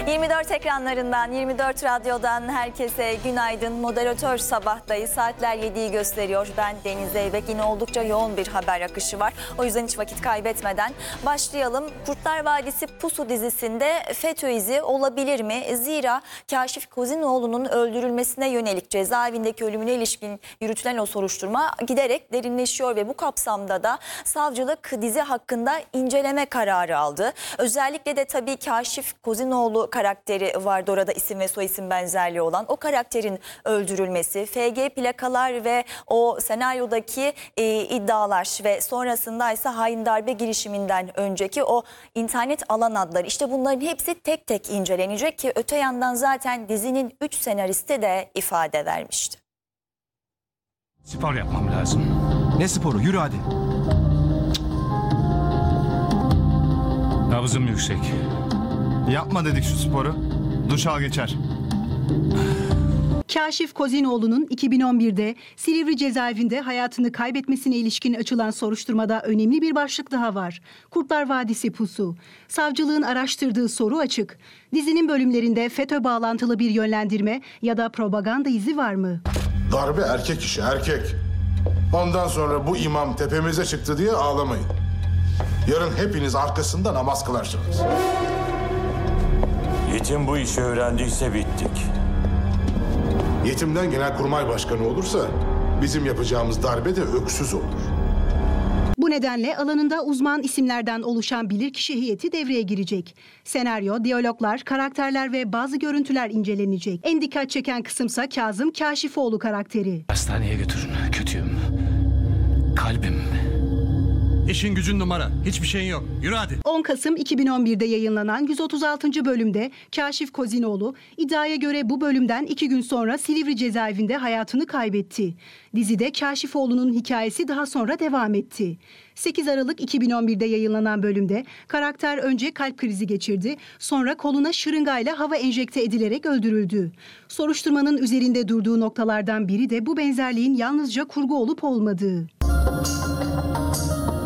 24 ekranlarından, 24 radyodan herkese günaydın. Moderatör sabahtayız. Saatler 7'yi gösteriyor. Ben Deniz Zeybek. Yine oldukça yoğun bir haber akışı var. O yüzden hiç vakit kaybetmeden başlayalım. Kurtlar Vadisi Pusu dizisinde FETÖ izi olabilir mi? Zira Kaşif Kozinoğlu'nun öldürülmesine yönelik cezaevindeki ölümüne ilişkin yürütülen o soruşturma giderek derinleşiyor ve bu kapsamda da savcılık dizi hakkında inceleme kararı aldı. Özellikle de tabii Kaşif Kozinoğlu karakteri vardı orada, isim ve soyisim benzerliği olan o karakterin öldürülmesi, FG plakalar ve o senaryodaki iddialar ve sonrasında ise hain darbe girişiminden önceki o internet alan adları, işte bunların hepsi tek tek incelenecek ki öte yandan zaten dizinin 3 senaristi de ifade vermişti. Spor yapmam lazım. Ne sporu? Yürü hadi. Nabzım yüksek. Yapma dedik şu sporu. Duş al geçer. Kaşif Kozinoğlu'nun 2011'de Silivri cezaevinde hayatını kaybetmesine ilişkin açılan soruşturmada önemli bir başlık daha var. Kurtlar Vadisi Pusu. Savcılığın araştırdığı soru açık. Dizinin bölümlerinde FETÖ bağlantılı bir yönlendirme ya da propaganda izi var mı? Darbe erkek işi, erkek. Ondan sonra bu imam tepemize çıktı diye ağlamayın. Yarın hepiniz arkasında namaz kılarsınız. Yetim bu işi öğrendiyse bittik. Yetimden Genelkurmay Başkanı olursa bizim yapacağımız darbe de öksüz olur. Bu nedenle alanında uzman isimlerden oluşan bilirkişi heyeti devreye girecek. Senaryo, diyaloglar, karakterler ve bazı görüntüler incelenecek. En dikkat çeken kısımsa Kazım Kaşifoğlu karakteri. Hastaneye götürün. Kötüyüm. Kalbim. İşin gücün numara. Hiçbir şeyin yok. Yürü hadi. 10 Kasım 2011'de yayınlanan 136. bölümde Kaşif Kozinoğlu iddiaya göre bu bölümden 2 gün sonra Silivri cezaevinde hayatını kaybetti. Dizide Kaşifoğlu'nun hikayesi daha sonra devam etti. 8 Aralık 2011'de yayınlanan bölümde karakter önce kalp krizi geçirdi, sonra koluna şırıngayla hava enjekte edilerek öldürüldü. Soruşturmanın üzerinde durduğu noktalardan biri de bu benzerliğin yalnızca kurgu olup olmadığı.